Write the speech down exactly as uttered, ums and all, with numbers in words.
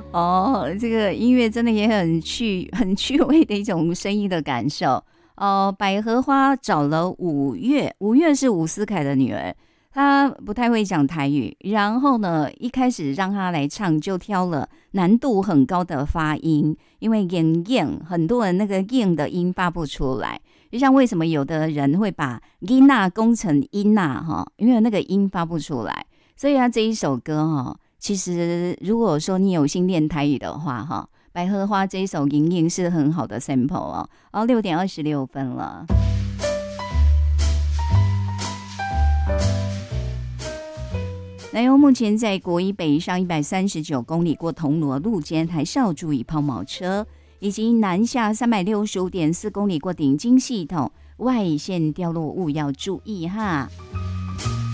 哦，这个音乐真的也很趣很趣味的一种声音的感受。哦，百合花找了五月，五月是伍思凯的女儿，她不太会讲台语，然后呢，一开始让她来唱，就挑了难度很高的发音，因为硬硬，很多人那个硬的音发不出来。就像为什么有的人会把音娜攻成音娜哈，因为那个音发不出来，所以他这一首歌哈，其实如果说你有心练台语的话哈，百合花这一首莹莹是很好的 sample 哦。哦，六点二十六分了。南邮目前在国一北上一百三十九公里过铜锣路间，还是要注意抛锚车，以及南下三百六十五点四公里过顶金系统外线掉落物要注意哈。